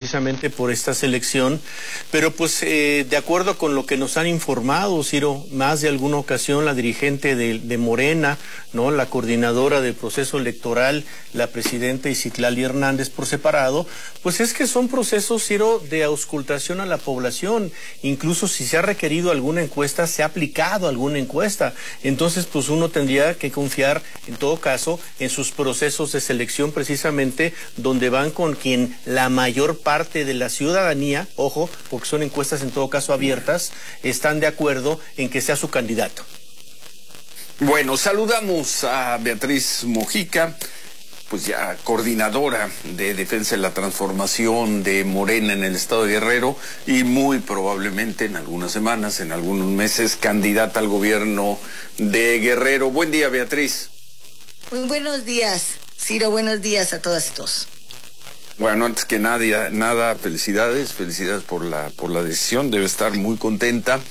precisamente por esta selección, pero pues de acuerdo con lo que nos han informado, Ciro, más de alguna ocasión la dirigente de Morena, ¿no? La coordinadora del proceso electoral, la presidenta Izitlali Hernández por separado, pues es que son procesos, Ciro, de auscultación a la población. Incluso si se ha requerido alguna encuesta, se ha aplicado alguna encuesta. Entonces, pues uno tendría que confiar, en todo caso, en sus procesos de selección, precisamente donde van con quien la mayor parte de la ciudadanía, ojo, porque son encuestas en todo caso abiertas, están de acuerdo en que sea su candidato. Bueno, saludamos a Beatriz Mojica, pues ya coordinadora de Defensa de la Transformación de Morena en el estado de Guerrero y muy probablemente en algunas semanas, en algunos meses, candidata al gobierno de Guerrero. Buen día, Beatriz. Muy buenos días, Ciro, buenos días a todas y todos. Bueno, antes que nada, felicidades por la decisión, debe estar muy contenta.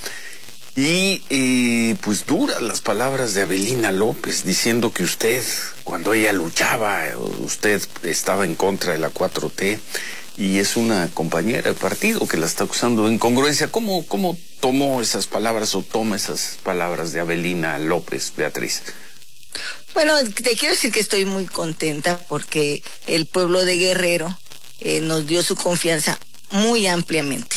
Y pues duras las palabras de Avelina López diciendo que usted, cuando ella luchaba, usted estaba en contra de la 4T y es una compañera de partido que la está acusando de incongruencia. ¿Cómo tomó esas palabras o toma esas palabras de Avelina López, Beatriz? Bueno, te quiero decir que estoy muy contenta porque el pueblo de Guerrero nos dio su confianza muy ampliamente,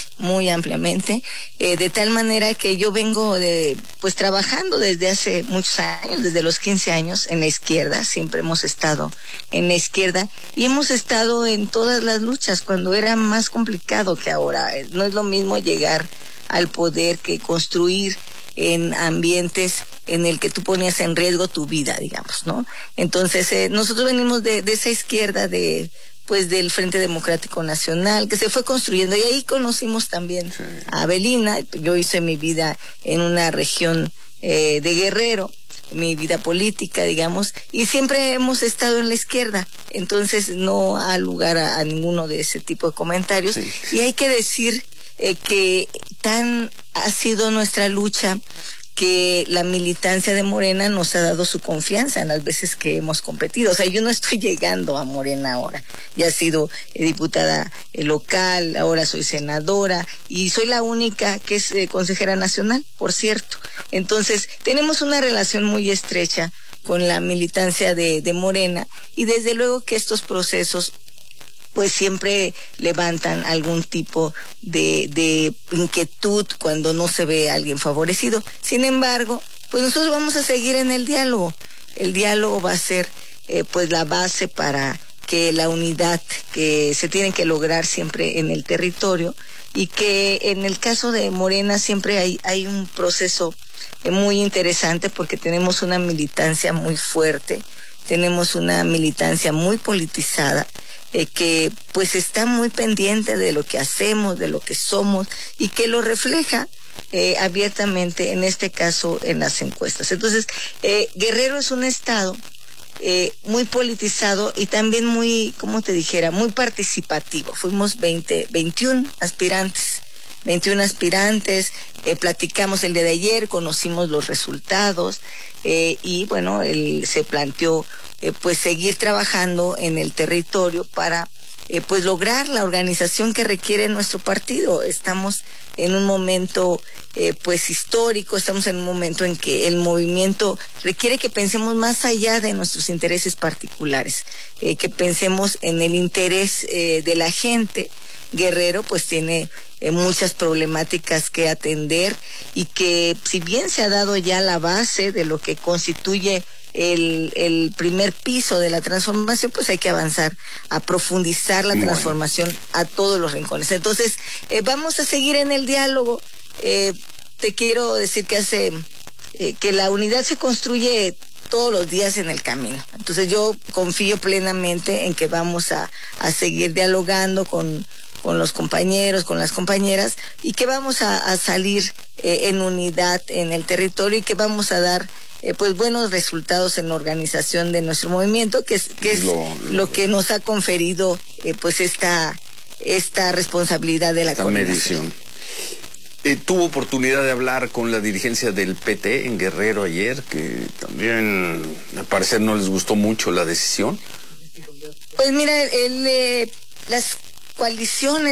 de tal manera que yo vengo pues trabajando desde hace muchos años, desde los 15 años en la izquierda, siempre hemos estado en la izquierda y hemos estado en todas las luchas cuando era más complicado que ahora. No es lo mismo llegar al poder que construir en ambientes en el que tú ponías en riesgo tu vida, digamos, ¿no? Entonces, nosotros venimos de esa izquierda pues del Frente Democrático Nacional, que se fue construyendo, y ahí conocimos también a Avelina. Yo hice mi vida en una región de Guerrero, mi vida política, digamos, y siempre hemos estado en la izquierda, entonces no ha lugar a ninguno de ese tipo de comentarios, y hay que decir que tan ha sido nuestra lucha que la militancia de Morena nos ha dado su confianza en las veces que hemos competido. O sea, yo no estoy llegando a Morena ahora. Ya he sido diputada local, ahora soy senadora y soy la única que es consejera nacional, por cierto. Entonces, tenemos una relación muy estrecha con la militancia de Morena y desde luego que estos procesos pues siempre levantan algún tipo de inquietud cuando no se ve a alguien favorecido. Sin embargo, pues nosotros vamos a seguir en el diálogo. El diálogo va a ser pues la base para que la unidad que se tiene que lograr siempre en el territorio, y que en el caso de Morena siempre hay un proceso muy interesante porque tenemos una militancia muy fuerte, tenemos una militancia muy politizada, que pues está muy pendiente de lo que hacemos, de lo que somos, y que lo refleja abiertamente, en este caso, en las encuestas. Entonces, Guerrero es un estado muy politizado y también muy, como te dijera, muy participativo. Fuimos 21 aspirantes, platicamos el día de ayer, conocimos los resultados, y bueno, se planteó pues seguir trabajando en el territorio para pues lograr la organización que requiere nuestro partido. Estamos en un momento pues histórico, estamos en un momento en que el movimiento requiere que pensemos más allá de nuestros intereses particulares, que pensemos en el interés de la gente. Guerrero pues tiene muchas problemáticas que atender, y que si bien se ha dado ya la base de lo que constituye el primer piso de la transformación, pues hay que avanzar a profundizar la transformación a todos los rincones. Entonces, vamos a seguir en el diálogo. Te quiero decir que la unidad se construye todos los días en el camino. Entonces yo confío plenamente en que vamos a seguir dialogando con los compañeros, con las compañeras, y que vamos a salir en unidad en el territorio, y que vamos a dar pues buenos resultados en la organización de nuestro movimiento, que es lo que nos ha conferido pues esta responsabilidad de la coordinación. Tuvo oportunidad de hablar con la dirigencia del PT en Guerrero ayer, que también al parecer no les gustó mucho la decisión. Pues mira, las coaliciones